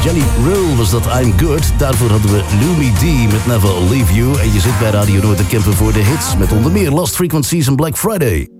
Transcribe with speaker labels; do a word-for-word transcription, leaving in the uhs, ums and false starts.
Speaker 1: Jelly Roll was dat I'm Good. Daarvoor hadden we Lumi D met Never Leave You. En je zit bij Radio Noord te campen voor de hits met onder meer Lost Frequencies en Black Friday.